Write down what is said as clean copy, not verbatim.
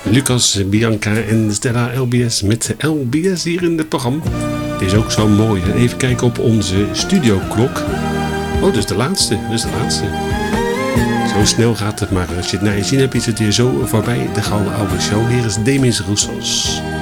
Lucas, Bianca en Stella LBS met LBS hier in het programma. Het is ook zo mooi. Even kijken op onze studioklok. Oh, dat is de laatste. Zo snel gaat het maar. Als je het naar je zin hebt, is het weer zo voorbij. De gouden oude show. Hier is Demis Roussos.